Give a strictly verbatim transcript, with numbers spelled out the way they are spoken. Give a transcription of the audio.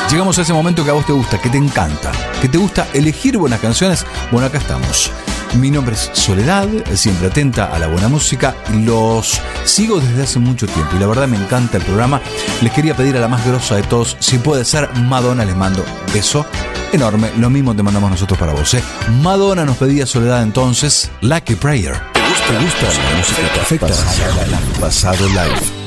Llegamos a ese momento que a vos te gusta, que te encanta, que te gusta elegir buenas canciones. Bueno, acá estamos. Mi nombre es Soledad, siempre atenta a la buena música. Los sigo desde hace mucho tiempo y la verdad me encanta el programa. Les quería pedir a la más grosa de todos, si puede ser Madonna, les mando beso enorme. Lo mismo te mandamos nosotros para vos, ¿eh? Madonna nos pedía, Soledad, entonces, Lucky Prayer. ¿Te gusta, ¿Te gusta la música perfecta? Pasado Live.